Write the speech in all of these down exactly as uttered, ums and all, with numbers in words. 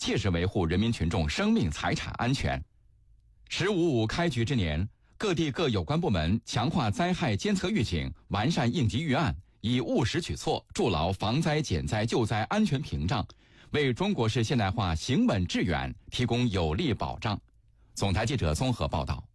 切实维护人民群众生命财产安全。十五五开局之年，各地各有关部门强化灾害监测预警，完善应急预案，以务实举措筑牢防灾减灾救灾安全屏障，为中国式现代化行稳致远提供有力保障。总台记者综合报道。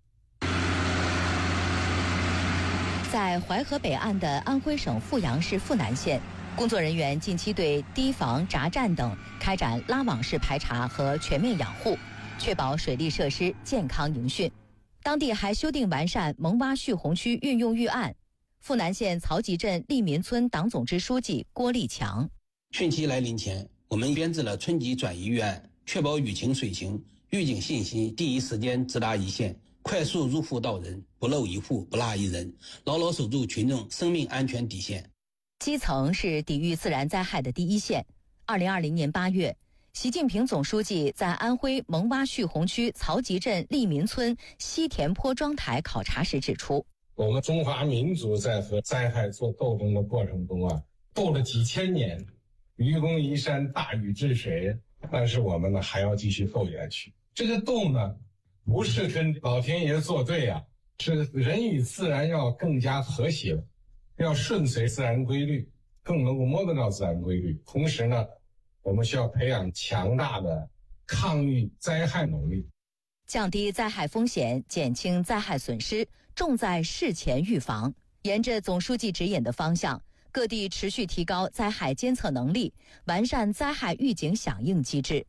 在淮河北岸的安徽省阜阳市阜南县，工作人员近期对堤防、闸站等开展拉网式排查和全面养护，确保水利设施健康营汛。当地还修订完善蒙洼蓄洪区运用预案。阜南县曹集镇利民村党总支书记郭立强： 汛期来临前，我们编制了春季转移预案，确保雨情水情预警信息第一时间直达一线，快速入户到人，不漏一户不落一人，牢牢守住群众生命安全底线。 基层是抵御自然灾害的第一线。二零二零年八月，习近平总书记在安徽蒙洼蓄洪区曹集镇利民村西田坡庄台考察时指出， 我们中华民族在和灾害做斗争的过程中啊，斗了几千年，愚公移山，大禹治水，但是我们呢还要继续斗下去。这个斗呢，不是跟老天爷作对啊，是人与自然要更加和谐，要顺随自然规律，更能够摸得到自然规律。同时呢，我们需要培养强大的抗御灾害能力， 降低灾害风险，减轻灾害损失，重在事前预防。沿着总书记指引的方向，各地持续提高灾害监测能力，完善灾害预警响应机制。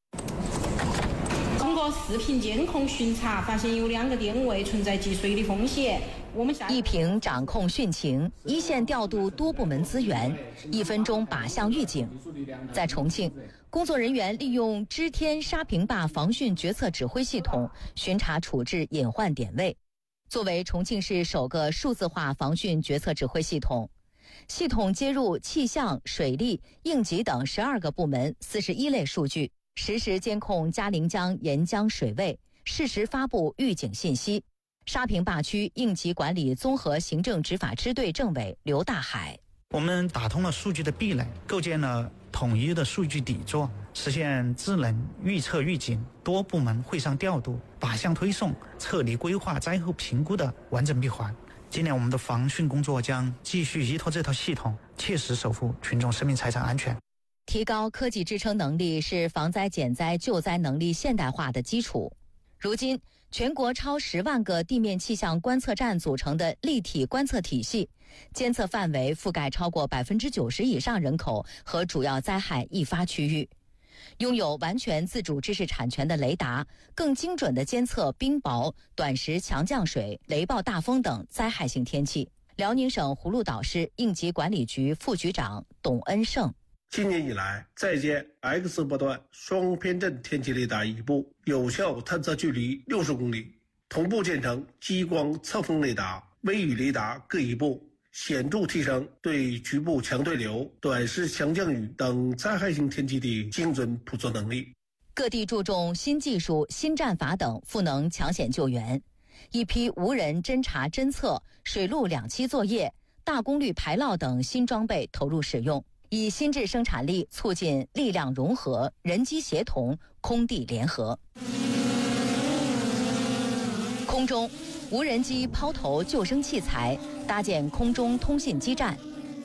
通过视频监控巡查，发现有两个电位存在积水的风险。我们一平掌控汛情，一线调度多部门资源，一分钟靶向预警。在重庆，工作人员利用知天沙坪坝防汛决策指挥系统巡查处置隐患点位。作为重庆市首个数字化防汛决策指挥系统，系统接入气象、水利、应急等十二个部门四十一类数据，实时监控嘉陵江沿江水位，适时发布预警信息。沙坪坝区应急管理综合行政执法支队政委刘大海： 我们打通了数据的壁垒，构建了统一的数据底座，实现智能预测预警、多部门会上调度、靶向推送、撤离规划、灾后评估的完整闭环。今年我们的防汛工作将继续依托这套系统，切实守护群众生命财产安全。 提高科技支撑能力是防灾减灾救灾能力现代化的基础。如今，全国超十万个地面气象观测站组成的立体观测体系，监测范围覆盖超过百分之九十以上人口和主要灾害易发区域。拥有完全自主知识产权的雷达，更精准地监测冰雹、短时强降水、雷暴大风等灾害性天气。辽宁省葫芦岛市应急管理局副局长董恩胜： 今年以来，在建 X 波段双偏振天气雷达一部，有效探测距离六十公里；同步建成激光测风雷达、微雨雷达各一部，显著提升对局部强对流、短时强降雨等灾害性天气的精准捕捉能力。 各地注重新技术、新战法等赋能抢险救援，一批无人侦察侦测、水陆两栖作业、大功率排涝等新装备投入使用。以新质生产力促进力量融合、人机协同、空地联合。空中，无人机抛投救生器材，搭建空中通信基站；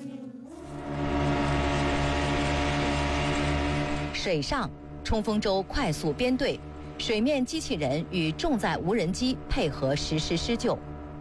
水上，冲锋舟快速编队，水面机器人与重载无人机配合实施施救。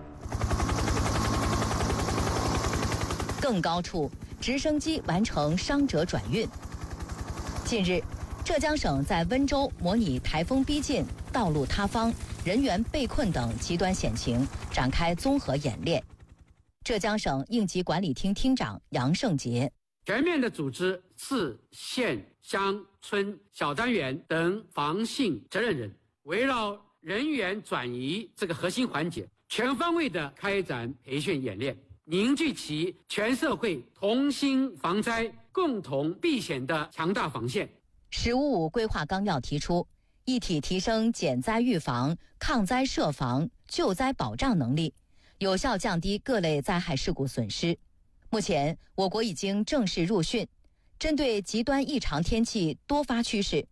更高处，直升机完成伤者转运。近日，浙江省在温州模拟台风逼近、道路塌方、人员被困等极端险情，展开综合演练。浙江省应急管理厅厅长杨胜杰： 全面的组织市、县、乡、村、小单元等防汛责任人，围绕人员转移这个核心环节，全方位的开展培训演练，凝聚起全社会同心防灾、共同避险的强大防线。 十五五规划纲要提出，一体提升减灾预防、抗灾设防、救灾保障能力，有效降低各类灾害事故损失。目前，我国已经正式入汛，针对极端异常天气多发趋势，